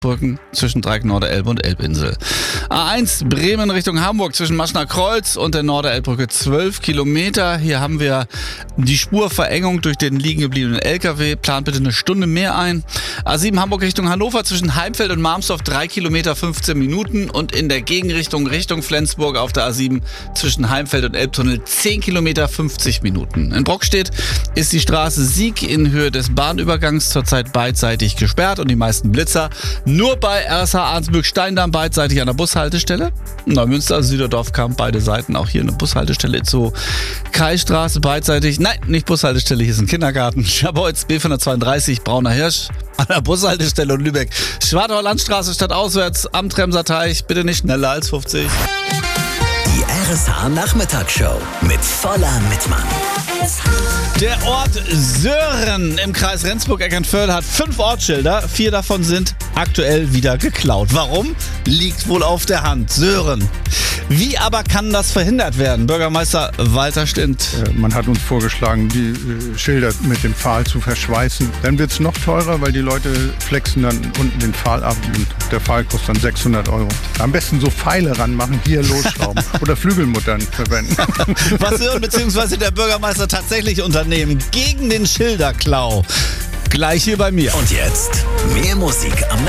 Brücken zwischen Dreieck Norderelbe und Elbinsel. A1 Bremen Richtung Hamburg zwischen Maschner Kreuz und der Norderelbbrücke 12 Kilometer. Hier haben wir die Spurverengung durch den liegen gebliebenen LKW. Plant bitte eine Stunde mehr ein. A7 Hamburg Richtung Hannover zwischen Heimfeld und Marmsdorf 3 Kilometer 15 Minuten. Und in der Gegenrichtung Richtung Flensburg auf der A7 zwischen Heimfeld und Elbtunnel 10 Kilometer 50 Minuten. In Brockstedt ist die Straße Sieg in Höhe des Bahnübergangs zurzeit beidseitig gesperrt und die meisten Blitzer nur bei RSH Arnsburg-Steindamm beidseitig an der Bushaltestelle. Neumünster, Süderdorf-Kamp, beide Seiten. Auch hier eine Bushaltestelle zur Kreisstraße beidseitig. Nein, nicht Bushaltestelle, hier ist ein Kindergarten. Schabolz, B532, Brauner Hirsch an der Bushaltestelle und Lübeck. Schwartauer Landstraße stadtauswärts am Tremser Teich. Bitte nicht schneller als 50. Die RSH Nachmittagsshow mit Voller Mittmann. Der Ort Sören im Kreis Rendsburg-Eckernförde hat 5 Ortsschilder. 4 davon sind aktuell wieder geklaut. Warum? Liegt wohl auf der Hand. Sören. Wie aber kann das verhindert werden? Bürgermeister Walter Stint. Man hat uns vorgeschlagen, die Schilder mit dem Pfahl zu verschweißen. Dann wird es noch teurer, weil die Leute flexen dann unten den Pfahl ab und der Pfahl kostet dann 600 €. Am besten so Pfeile ranmachen, hier losschrauben oder Flügelmuttern verwenden. Was Sören bzw. der Bürgermeister tatsächlich unternehmen gegen den Schilderklau? Gleich hier bei mir. Und jetzt mehr Musik am